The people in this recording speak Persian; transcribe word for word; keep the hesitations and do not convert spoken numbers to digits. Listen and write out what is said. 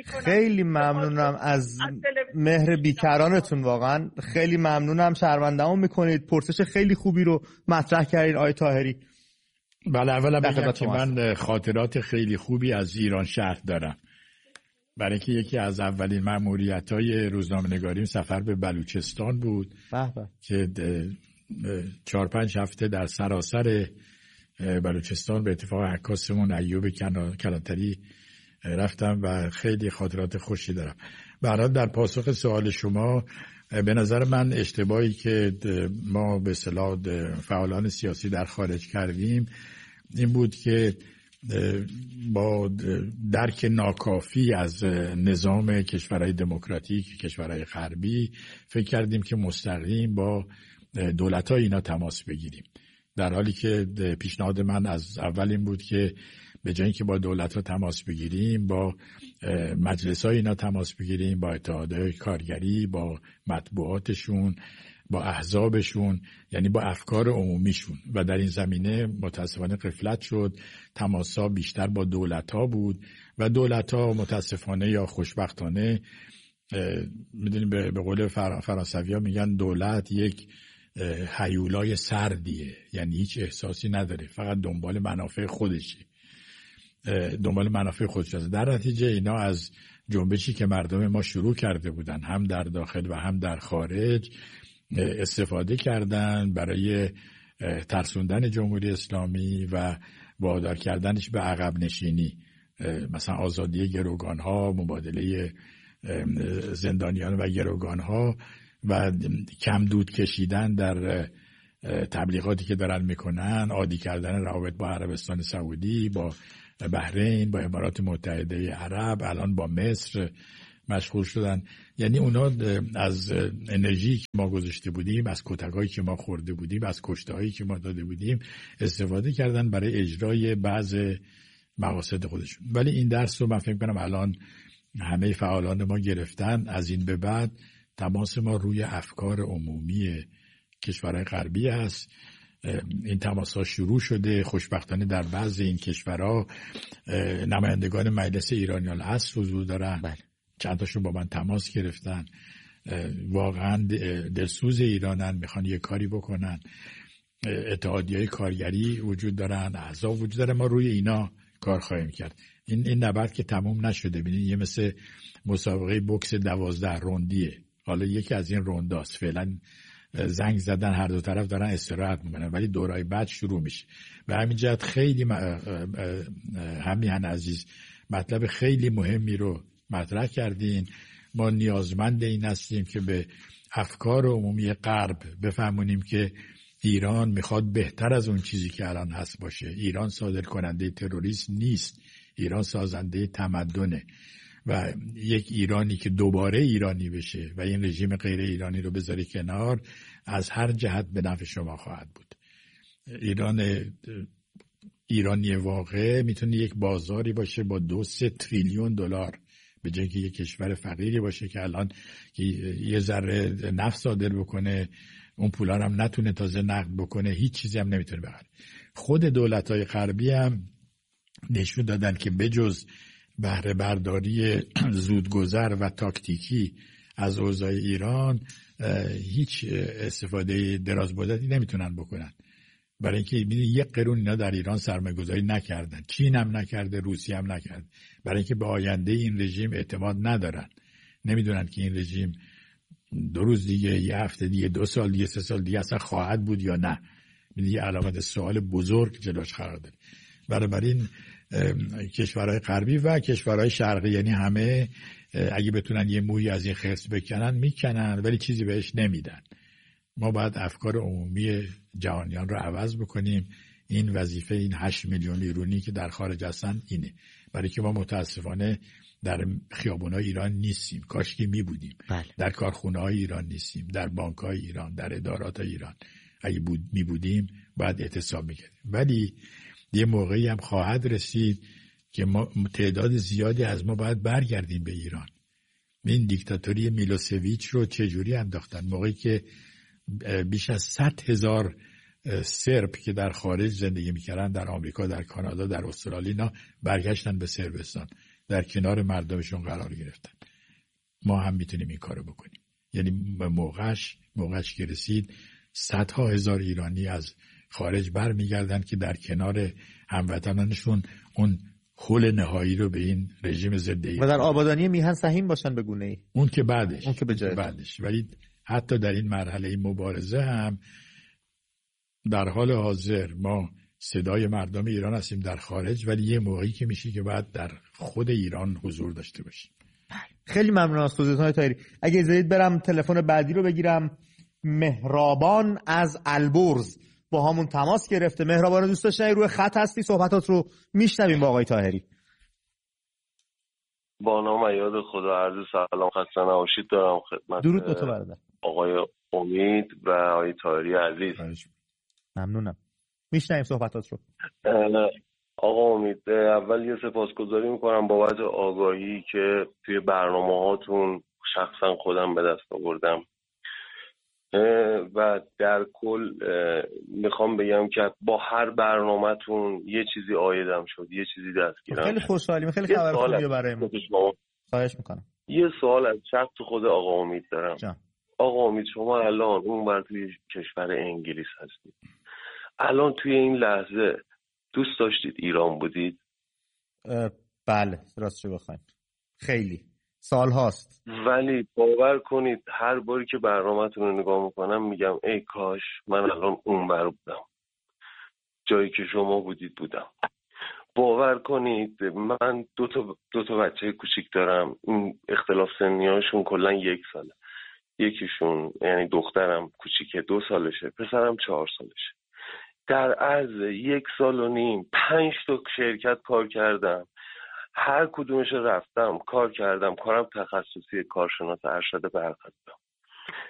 میکنم. خیلی ممنونم از مهر بیکرانتون، واقعا خیلی ممنونم. شرمنده‌مون میکنید. پرسش خیلی خوبی رو مطرح کردین آقای طاهری. بله، اولا بگم که من خاطرات خیلی خوبی از ایران شهر دارم، برای که یکی از اولین مأموریت‌های روزنامه‌نگاریم سفر به بلوچستان بود بحبه. که چهار پنج هفته در سراسر بلوچستان به اتفاق عکاسمون ایوب کلانتری رفتم و خیلی خاطرات خوشی دارم. برای در پاسخ سوال شما، به نظر من اشتباهی که ما به اصطلاح فعالان سیاسی در خارج کردیم این بود که با درک ناکافی از نظام کشورهای دموکراتیک، کشورهای غربی، فکر کردیم که مستقیم با دولت‌های اینا تماس بگیریم، در حالی که پیشنهاد من از اول این بود که به جای اینکه با دولت‌ها تماس بگیریم، با مجلس‌های اینا تماس بگیریم، با اتحادهای کارگری، با مطبوعاتشون، با احزابشون، یعنی با افکار عمومیشون. و در این زمینه متاسفانه غفلت شد. تماس‌ها بیشتر با دولت‌ها بود و دولت‌ها متاسفانه یا خوشبختانه، میدونیم به قول فرانسوی‌ها میگن دولت یک هیولای سردیه، یعنی هیچ احساسی نداره، فقط دنبال منافع خودشه، دنبال منافع خودش است. در نتیجه اینا از جنبشی که مردم ما شروع کرده بودن، هم در داخل و هم در خارج، استفاده کردن برای ترسوندن جمهوری اسلامی و وادار کردنش به عقب نشینی، مثلا آزادی گروگانها، مبادله زندانیان و گروگانها و کم دود کشیدن در تبلیغاتی که دارن میکنن، عادی کردن روابط با عربستان سعودی، با بحرین، با امارات متحده عرب، الان با مصر مشغول شدن. یعنی اونا از انرژی که ما گذاشته بودیم، از کتکایی که ما خورده بودیم، از کشتهایی که ما داده بودیم استفاده کردن برای اجرای بعض مقاصد خودشون. ولی این درس رو من فکر کنم الان همه فعالان ما گرفتن. از این به بعد تماس ما روی افکار عمومی کشورهای غربی است. این تماس ها شروع شده. خوشبختانه در بعضی این کشورها نمایندگان مجلس ایرانیان الاصل حضور دارن. بله. چند تاشون با من تماس گرفتن، واقعا دلسوز ایرانن، میخوان یه کاری بکنن. اتحادیه‌های کارگری وجود دارن، احزاب وجود داره، ما روی اینا کار خواهیم کرد. این این نبرد که تموم نشده. ببینید یه مثل مسابقه بوکس دوازده روندیه. حالا یکی از این رونداست، فعلا زنگ زدن، هر دو طرف دارن استراحت میکنن، ولی دورای بعد شروع میشه. به همین جهت خیلی همیهن عزیز مطلب خیلی مهمی رو مطرح کردین. ما نیازمند این هستیم که به افکار عمومی غرب بفهمونیم که ایران میخواد بهتر از اون چیزی که الان هست باشه. ایران صادر کننده تروریسم نیست، ایران سازنده تمدنه و یک ایرانی که دوباره ایرانی بشه و این رژیم غیر ایرانی رو بذاری کنار، از هر جهت به نفع شما خواهد بود. ایران ایرانی واقع میتونه یک بازاری باشه با دو سه تریلیون دلار، به جای که یک کشور فقیری باشه که الان یه ذره نفت صادر بکنه، اون پولا هم نتونه تازه نقد بکنه، هیچ چیزی هم نمیتونه بخره. خود دولت‌های غربی هم نشون دادن که بجز بهره برداری زودگذر و تاکتیکی از اوضاع ایران هیچ استفاده دراز مدتی نمیتونن بکنن. برای اینکه یک قرون اینا در ایران سرمایه‌گذاری نکردن، چین هم نکرده، روسیه هم نکرده، برای اینکه به آینده این رژیم اعتماد ندارن. نمیدونن که این رژیم دو روز دیگه، یه هفته دیگه، دو سال دیگه، سه سال دیگه اصلا خواهد بود یا نه. یه علامت سوال بزرگ جلوش قرار داره. بنابراین کشورهای غربی و کشورهای شرقی، یعنی همه اگه بتونن یه مویی از این خرس بکنن میکنن، ولی چیزی بهش نمیدن. ما باید افکار عمومی جهانیان رو عوض بکنیم. این وظیفه این هشت میلیون ایرانی که در خارج هستن اینه. برای که ما متاسفانه در خیابون‌های ایران نیستیم، کاش که می بودیم. بله. در کارخونه‌های ایران نیستیم، در بانک‌های ایران، در ادارات ایران. اگه بود می بودیم باید اعتصاب می‌کردیم. ولی یه موقعی هم خواهد رسید که ما تعداد زیادی از ما باید برگردیم به ایران. این دیکتاتوری میلوسویچ رو چجوری انداختن؟ موقعی که بیش از صد هزار سرب که در خارج زندگی میکردن، در آمریکا، در کانادا، در استرالیا، برگشتن به صربستان. در کنار مردمشون قرار گرفتن. ما هم میتونیم این کارو بکنیم. یعنی به موقعش موقعش که رسید صدها هزار ایرانی از خارج برمیگردن که در کنار هموطنانشون اون حل نهایی رو به این رژیم ضد ایران و در آبادانی میهن سهیم باشن به گونه‌ای. اون که بعدش اون که به جای بعدش. ولی حتی در این مرحله مبارزه هم در حال حاضر ما صدای مردم ایران هستیم در خارج، ولی یه موقعی که میشه که بعد در خود ایران حضور داشته باشیم. خیلی ممنون از توضیحاتتون طاهری. اگه اجازه برم تلفن بعدی رو بگیرم. مهرابان از البرز با همون تماس گرفته. مهرابان دوست داشتنی روی خط هستی، صحبتات رو میشنویم با آقای طاهری. با نام یاد خدا عرض سلام خسته نباشید دارم خدمت درود به تو برادر. آقای امید و آقای طاهری عزیز. ممنونم. میشنویم صحبتات رو. آقا امید، اول یه سپاسگزاری میکنم بابت آگاهی که توی برنامه هاتون شخصا خودم به دست آوردم و در کل میخوام بگم که با هر برنامه‌تون یه چیزی عایدم شد، یه چیزی دستگیرم. خیلی خوشحالیم، خیلی خبر خوبیه برای ما. خواهش میکنم. یه سوال از شخص خود آقا امید دارم. جان. آقا امید، شما الان اون بر توی کشور انگلیس هستید، الان توی این لحظه دوست داشتید ایران بودید؟ بله راستش بخواید خیلی سال هاست، ولی باور کنید هر باری که برنامه‌تون رو نگاه میکنم میگم ای کاش من الان اون بر بودم، جایی که شما بودید بودم. باور کنید من دو تا دو تا بچه کوچیک دارم، این اختلاف سنیاشون کلا یک ساله. یکیشون یعنی دخترم کوچیکه دو سالشه، پسرم چهار سالشه. در عرض یک سال و نیم پنج تا شرکت کار کردم، هر کدومش رفتم کار کردم. کارم تخصصی کارشناس ارشد برق هستم.